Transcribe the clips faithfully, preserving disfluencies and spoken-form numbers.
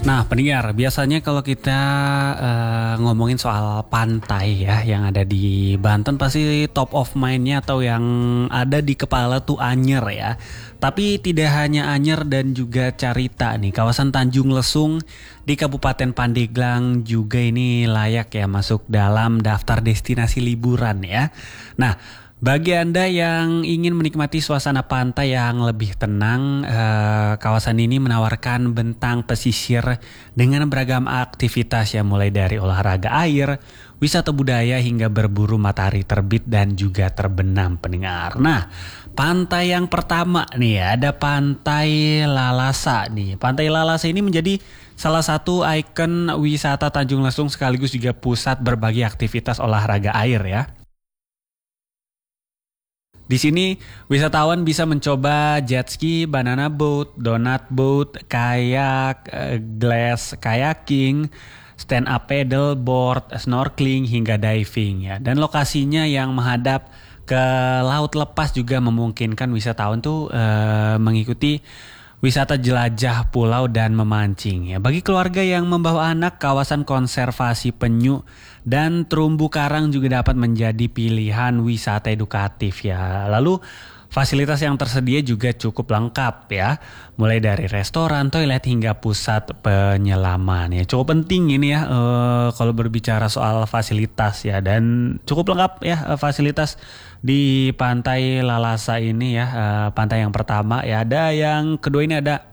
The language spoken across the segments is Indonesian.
Nah, pendengar, biasanya kalau kita uh, ngomongin soal pantai ya yang ada di Banten pasti top of mind-nya atau yang ada di kepala tuh Anyer ya. Tapi tidak hanya Anyer dan juga Carita nih, kawasan Tanjung Lesung di Kabupaten Pandeglang juga ini layak ya masuk dalam daftar destinasi liburan ya. Nah, bagi Anda yang ingin menikmati suasana pantai yang lebih tenang, eh, kawasan ini menawarkan bentang pesisir dengan beragam aktivitas ya, mulai dari olahraga air, wisata budaya hingga berburu matahari terbit dan juga terbenam, pendengar. Nah, pantai yang pertama nih ya, ada Pantai Lalasa nih. Pantai Lalasa ini menjadi salah satu ikon wisata Tanjung Lesung sekaligus juga pusat berbagai aktivitas olahraga air ya. Di sini wisatawan bisa mencoba jet ski, banana boat, donut boat, kayak, glass kayaking, stand up paddle board, snorkeling hingga diving ya. Dan lokasinya yang menghadap ke laut lepas juga memungkinkan wisatawan tuh eh, mengikuti wisata jelajah pulau dan memancing ya. Bagi keluarga yang membawa anak, kawasan konservasi penyu dan terumbu karang juga dapat menjadi pilihan wisata edukatif ya. Lalu fasilitas yang tersedia juga cukup lengkap ya. Mulai dari restoran, toilet hingga pusat penyelaman ya. Cukup penting ini ya eh, kalau berbicara soal fasilitas ya, dan cukup lengkap ya eh, fasilitas di Pantai Lalasa ini ya. Eh, pantai yang pertama ya, ada yang kedua ini ada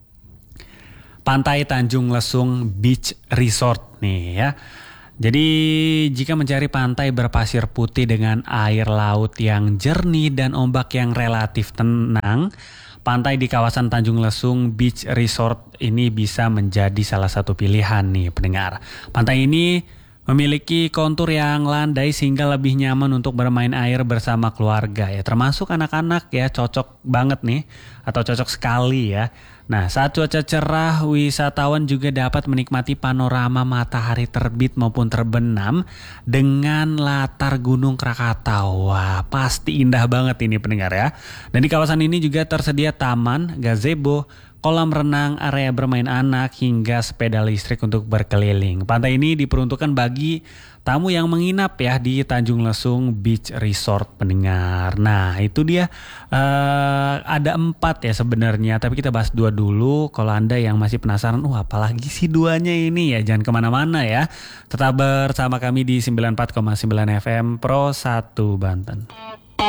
Pantai Tanjung Lesung Beach Resort nih ya. Jadi jika mencari pantai berpasir putih dengan air laut yang jernih dan ombak yang relatif tenang, pantai di kawasan Tanjung Lesung Beach Resort ini bisa menjadi salah satu pilihan nih, pendengar. Pantai ini memiliki kontur yang landai sehingga lebih nyaman untuk bermain air bersama keluarga ya, termasuk anak-anak ya, cocok banget nih atau cocok sekali ya. Nah, saat cuaca cerah, wisatawan juga dapat menikmati panorama matahari terbit maupun terbenam dengan latar Gunung Krakatau. Wah, pasti indah banget ini, pendengar ya. Dan di kawasan ini juga tersedia taman, gazebo, kolam renang, area bermain anak, hingga sepeda listrik untuk berkeliling. Pantai ini diperuntukkan bagi tamu yang menginap ya di Tanjung Lesung Beach Resort, pendengar. Nah, itu dia uh, ada empat ya sebenarnya, tapi kita bahas dua dulu. Kalau Anda yang masih penasaran, wah apalagi sih duanya ini ya, jangan kemana-mana ya. Tetap bersama kami di sembilan puluh empat koma sembilan F M Pro satu Banten.